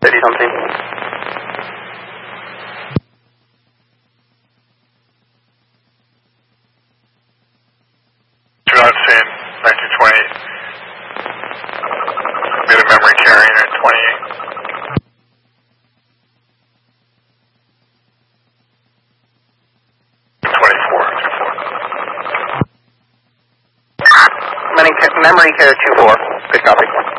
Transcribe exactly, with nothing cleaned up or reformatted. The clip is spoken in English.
thirty something. Two knots in nineteen twenty. Made a memory carrying at twenty-eight. twenty-four. Memory carrier two four. Good copy.